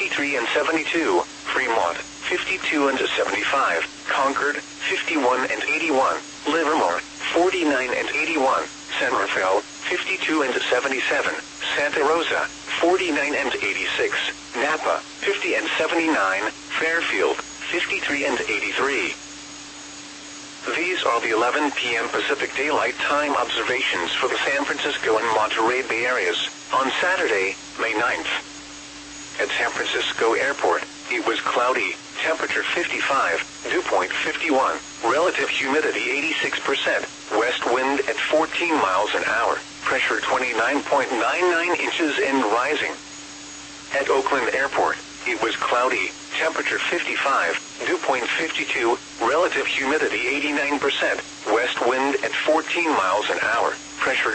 53 and 72, Fremont, 52 and 75, Concord, 51 and 81, Livermore, 49 and 81, San Rafael, 52 and 77, Santa Rosa, 49 and 86, Napa, 50 and 79, Fairfield, 53 and 83. These are the 11 p.m. Pacific Daylight Time observations for the San Francisco and Monterey Bay areas on Saturday, May 9th. At San Francisco Airport, it was cloudy, temperature 55, dew point 51, relative humidity 86%, west wind at 14 miles an hour, pressure 29.99 inches and rising. At Oakland Airport, it was cloudy, temperature 55, dew point 52, relative humidity 89%, west wind at 14 miles an hour, pressure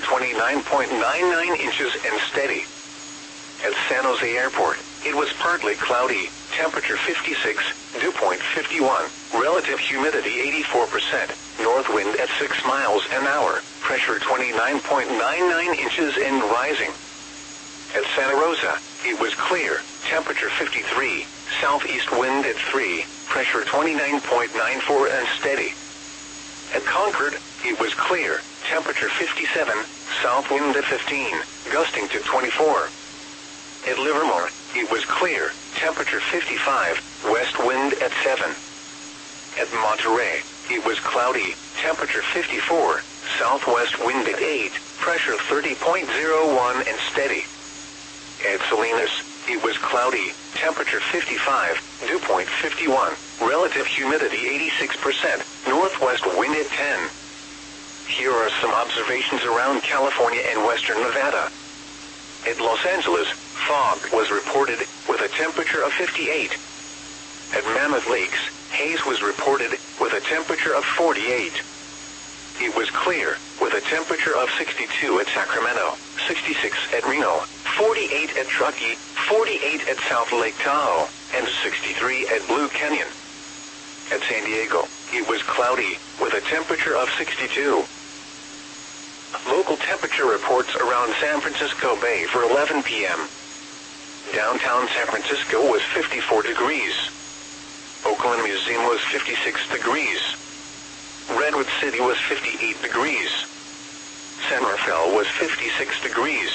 29.99 inches and steady. At San Jose Airport, it was partly cloudy, temperature 56, dew point 51, relative humidity 84%, north wind at 6 miles an hour, pressure 29.99 inches and rising. At Santa Rosa, it was clear, temperature 53, southeast wind at 3, pressure 29.94 and steady. At Concord, it was clear, temperature 57, south wind at 15, gusting to 24. At Livermore, it was clear, temperature 55, west wind at 7. At Monterey, it was cloudy, temperature 54, southwest wind at 8, pressure 30.01 and steady. At Salinas, it was cloudy, temperature 55, dew point 51, relative humidity 86%, northwest wind at 10. Here are some observations around California and western Nevada. At Los Angeles, fog was reported with a temperature of 58. At Mammoth Lakes, haze was reported with a temperature of 48. It was clear, with a temperature of 62 at Sacramento, 66 at Reno, 48 at Truckee, 48 at South Lake Tahoe, and 63 at Blue Canyon. At San Diego, it was cloudy, with a temperature of 62. Local temperature reports around San Francisco Bay for 11 p.m. Downtown San Francisco was 54 degrees. Oakland Museum was 56 degrees. Redwood City was 58 degrees. San Rafael was 56 degrees.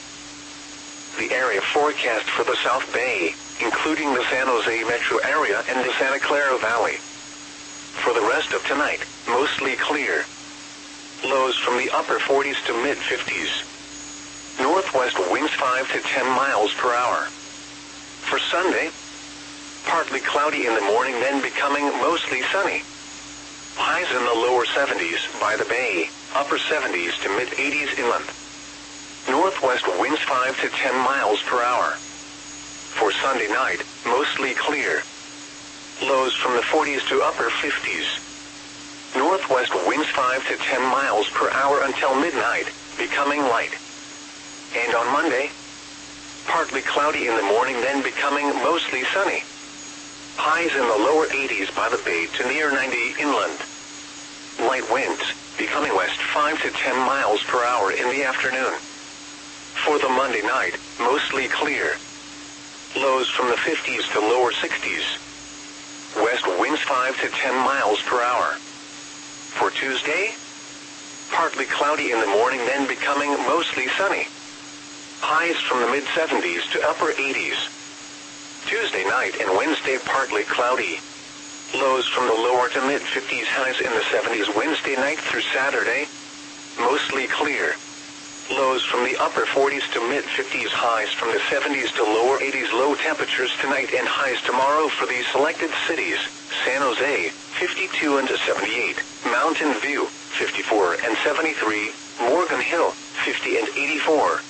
The area forecast for the South Bay, including the San Jose metro area and the Santa Clara Valley. For the rest of tonight, mostly clear. Lows from the upper 40s to mid-50s. Northwest winds 5 to 10 miles per hour. For Sunday, partly cloudy in the morning, then becoming mostly sunny. Highs in the lower 70s by the bay, upper 70s to mid-80s inland. Northwest winds 5 to 10 miles per hour. For Sunday night, mostly clear. Lows from the 40s to upper 50s. Northwest winds 5 to 10 miles per hour until midnight, becoming light. And on Monday, partly cloudy in the morning, then becoming mostly sunny. Highs in the lower 80s by the bay to near 90 inland. Light winds, becoming west 5 to 10 miles per hour in the afternoon. For the Monday night, mostly clear. Lows from the 50s to lower 60s. West winds 5 to 10 miles per hour. For Tuesday, partly cloudy in the morning, then becoming mostly sunny. Highs from the mid-70s to upper 80s. Tuesday night and Wednesday partly cloudy. Lows from the lower to mid-50s, highs in the 70s Wednesday night through Saturday. Mostly clear. Lows from the upper 40s to mid-50s, highs from the 70s to lower 80s. Low temperatures tonight and highs tomorrow for these selected cities: San Jose, 52 and 78, Mountain View, 54 and 73, Morgan Hill, 50 and 84.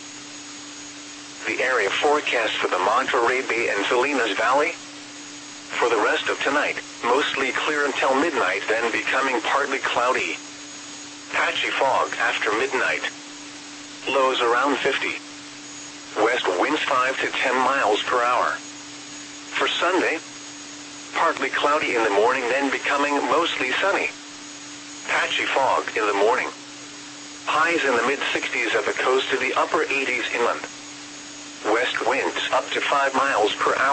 The area forecast for the Monterey Bay and Salinas Valley. For the rest of tonight, mostly clear until midnight, then becoming partly cloudy. Patchy fog after midnight. Lows around 50. West winds 5 to 10 miles per hour. For Sunday, partly cloudy in the morning, then becoming mostly sunny. Patchy fog in the morning. Highs in the mid-60s at the coast to the upper 80s inland. West winds up to 5 miles per hour.